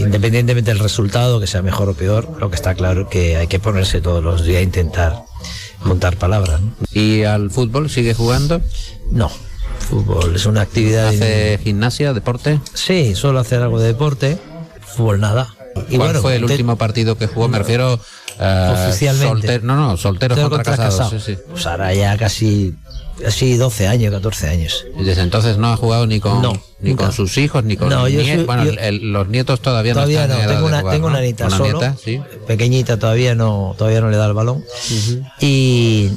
independientemente del resultado, que sea mejor o peor, lo que está claro es que hay que ponerse todos los días a intentar montar palabras, ¿no? ¿Y al fútbol sigue jugando? No, fútbol es una actividad... ¿Hace gimnasia, deporte? Sí, suelo hacer algo de deporte, fútbol nada. Y ¿cuál fue el último partido que jugó? Me refiero... oficialmente. Solteros contra casados. Sí. Pues ahora ya casi 12 años, 14 años. Y desde entonces no ha jugado ni con sus hijos, ni con los nietos. Los nietos todavía no están en edad de jugar, tengo ¿no? una nieta solo, nieta, ¿sí? Pequeñita, todavía no le da el balón. Y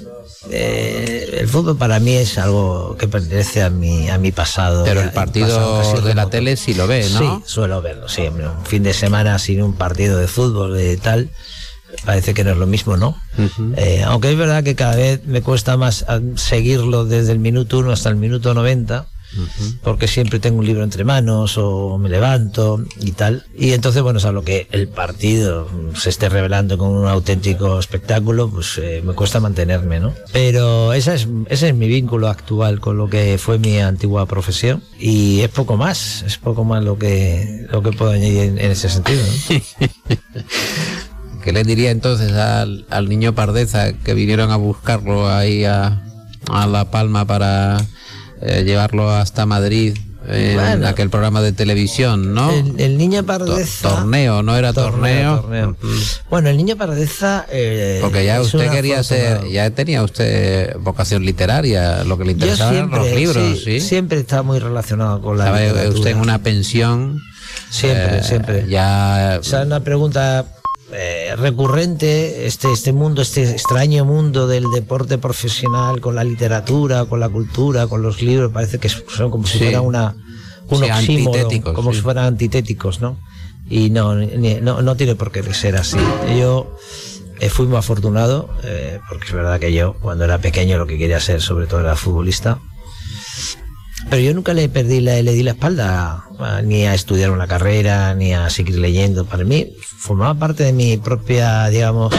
el fútbol para mí es algo que pertenece a mi pasado. Pero el partido de la tele sí lo ve, ¿no? Sí, suelo verlo siempre. Un fin de semana sin un partido de fútbol de tal, parece que no es lo mismo, ¿no? Aunque es verdad que cada vez me cuesta más seguirlo desde el minuto 1 hasta el minuto 90, porque siempre tengo un libro entre manos o me levanto y tal. Y entonces, bueno, a lo que el partido se esté revelando como un auténtico espectáculo, pues me cuesta mantenerme, ¿no? Pero ese es mi vínculo actual con lo que fue mi antigua profesión, y es poco más lo que puedo añadir en ese sentido, ¿no? ¿Qué le diría entonces al niño Pardeza que vinieron a buscarlo ahí a La Palma para llevarlo hasta Madrid en aquel programa de televisión, ¿no? El niño Pardeza... Torneo, ¿no era torneo? Bueno, el niño Pardeza... porque ya usted quería ser... Ya tenía usted vocación literaria, lo que le interesaban eran los libros, ¿sí? Siempre estaba muy relacionado con la literatura. Usted en una pensión... Siempre. Ya... O sea, una pregunta... recurrente, este mundo, este extraño mundo del deporte profesional con la literatura, con la cultura, con los libros, parece que son como si fueran un oxímoron, como si fueran antitéticos, ¿no? Y no tiene por qué ser así. Yo fui muy afortunado, porque es verdad que yo cuando era pequeño lo que quería ser sobre todo era futbolista. Pero yo nunca le di la espalda ni a estudiar una carrera, ni a seguir leyendo. Para mí formaba parte de mi propia, digamos,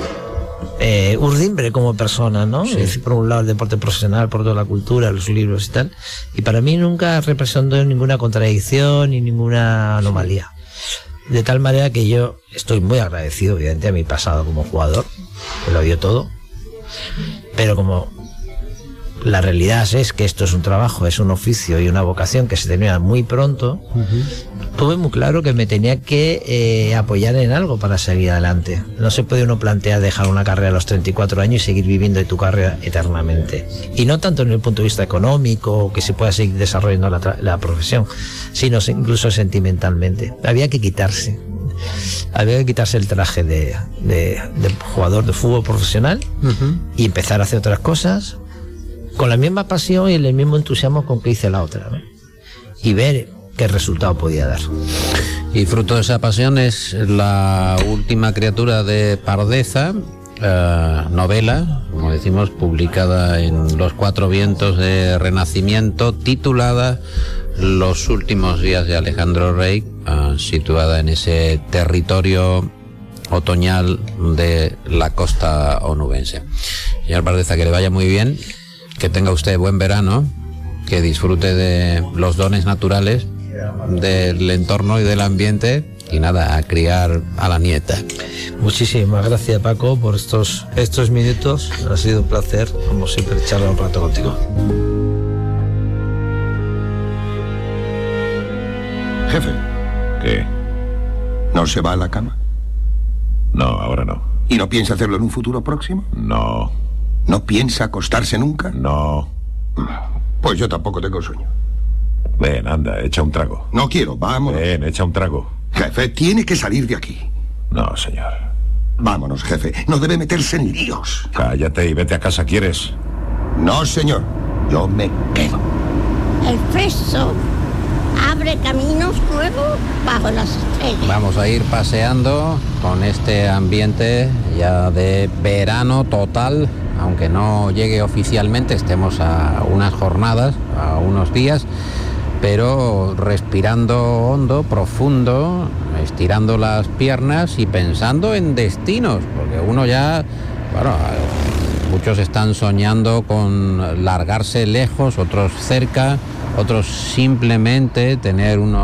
urdimbre como persona, ¿no? Sí. Es decir, por un lado el deporte profesional, por toda la cultura, los libros y tal. Y para mí nunca representó ninguna contradicción ni ninguna anomalía. De tal manera que yo estoy muy agradecido, evidentemente, a mi pasado como jugador, que lo dio todo. Pero como... la realidad es que esto es un trabajo, es un oficio y una vocación que se termina muy pronto. Tuve muy claro que me tenía que apoyar en algo para seguir adelante. No se puede uno plantear dejar una carrera a los 34 años y seguir viviendo de tu carrera eternamente. Y no tanto en el punto de vista económico, que se pueda seguir desarrollando la profesión, sino incluso sentimentalmente. Había que quitarse el traje de jugador de fútbol profesional y empezar a hacer otras cosas con la misma pasión y el mismo entusiasmo con que hice la otra, ¿no? Y ver qué resultado podía dar. Y fruto de esa pasión es la última criatura de Pardeza, novela, como decimos, publicada en Los Cuatro Vientos de Renacimiento, titulada Los últimos días de Alejandro Rey, situada en ese territorio otoñal de la costa onubense. Señor Pardeza, que le vaya muy bien. Que tenga usted buen verano, que disfrute de los dones naturales, del entorno y del ambiente, y nada, a criar a la nieta. Muchísimas gracias, Paco, por estos minutos. Ha sido un placer, como siempre, charlar un rato contigo. Jefe. ¿Qué? ¿No se va a la cama? No, ahora no. ¿Y no piensa hacerlo en un futuro próximo? No. ¿No piensa acostarse nunca? No. Pues yo tampoco tengo sueño. Ven, anda, echa un trago. No quiero, vámonos. Ven, echa un trago. Jefe, tiene que salir de aquí. No, señor. Vámonos, jefe. No debe meterse en líos. Cállate y vete a casa, ¿quieres? No, señor. Yo me quedo. El Festo abre caminos nuevos bajo las estrellas. Vamos a ir paseando con este ambiente ya de verano total, aunque no llegue oficialmente, estemos a unas jornadas, a unos días, pero respirando hondo, profundo, estirando las piernas y pensando en destinos, porque uno ya, bueno, muchos están soñando con largarse lejos, otros cerca, otros simplemente tener unos